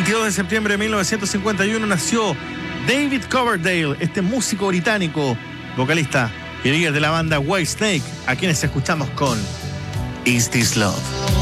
22 de septiembre de 1951 nació David Coverdale, este músico británico, vocalista y líder de la banda Whitesnake, a quienes escuchamos con Is This Love.